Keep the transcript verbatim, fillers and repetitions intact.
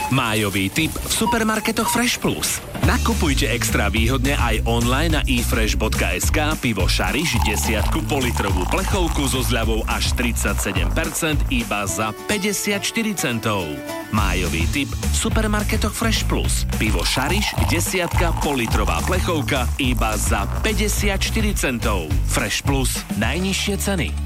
Májový tip v supermarketoch Fresh Plus. Nakupujte extra výhodne aj online na e fresh bodka es ká pivo Šariš desiatku politrovú plechovku so zľavou až tridsaťsedem percent iba za päťdesiatštyri centov. Májový tip v supermarketoch Fresh Plus. Pivo Šariš desiatka politrová plechovka iba za päťdesiatštyri centov. Fresh Plus. Najnižšie ceny.